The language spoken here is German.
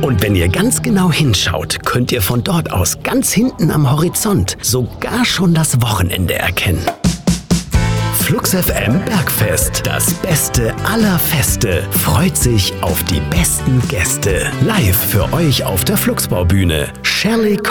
Und wenn ihr ganz genau hinschaut, könnt ihr von dort aus ganz hinten am Horizont sogar schon das Wochenende erkennen. Flux FM Bergfest, das Beste aller Feste, freut sich auf die besten Gäste. Live für euch auf der Fluxbaubühne. Shirley